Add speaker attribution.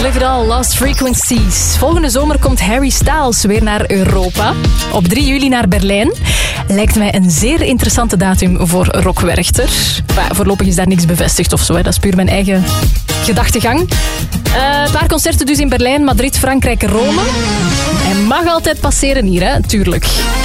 Speaker 1: Live It All, Lost Frequencies. Volgende zomer komt Harry Styles weer naar Europa. Op 3 juli naar Berlijn. Lijkt mij een zeer interessante datum voor Rock Werchter. Maar voorlopig is daar niks bevestigd of zo. Hè. Dat is puur mijn eigen gedachtegang. Een paar concerten dus in Berlijn, Madrid, Frankrijk, Rome. Hij mag altijd passeren hier, hè, tuurlijk.